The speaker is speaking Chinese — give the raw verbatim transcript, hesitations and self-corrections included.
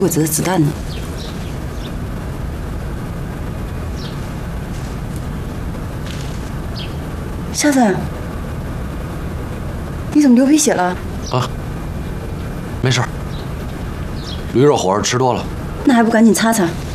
鬼子的子弹呢？夏子，你怎么流鼻血了？ 啊，没事儿，驴肉火烧吃多了。 那还不赶紧擦擦？